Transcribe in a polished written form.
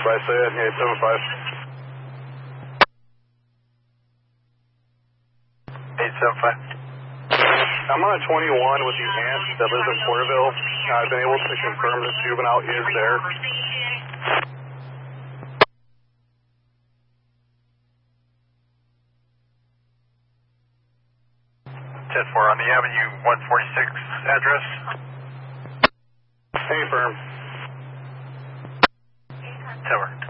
by Sayed, 875. 875. I'm on a 21 with the aunt that lives in Porterville. I've been able to confirm this juvenile is there. 10-4 on the Avenue 146 address. Hey, firm. Tower.